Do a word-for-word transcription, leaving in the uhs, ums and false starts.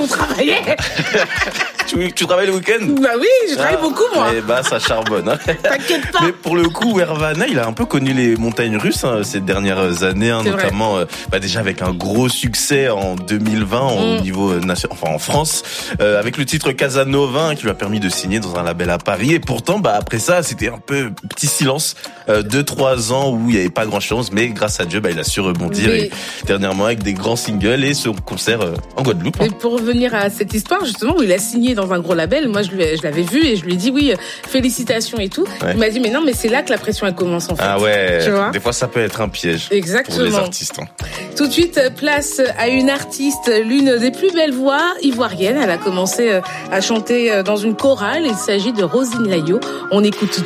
travaillait. tu, tu travailles le week-end? Bah oui, je travaille ah, beaucoup, moi. Eh bah, ça charbonne. Hein. T'inquiète pas. Mais pour le coup, Hervana, il a un peu connu les montagnes russes hein, ces dernières années, hein, notamment euh, bah, déjà avec un gros succès en deux mille vingt mm. au niveau national, enfin en France, euh, avec le titre Casanova hein, qui lui a permis de signer dans un label à Paris. Et pourtant, bah après ça, c'était un peu petit silence, euh, deux trois ans où il n'y avait pas grand chose, mais grâce à Dieu, bah il a su rebondir mais... et, dernièrement avec des grands singles et ce concert euh, en Guadeloupe. Hein. Et pour revenir à cette histoire justement où il a signé dans un gros label, moi je, lui, je l'avais vu et je lui ai dit oui, félicitations et tout. Ouais. Il m'a dit mais non, mais c'est là que la pression elle commence en fait. Ah ouais. Tu vois, des fois ça peut être un piège. Exactement. Pour les artistes. Hein. Tout de suite, place à une artiste, l'une des plus belles voix ivoiriennes. Elle a commencé à chanter dans une chorale. Il s'agit de Rosine Layo. On écoute tout de suite.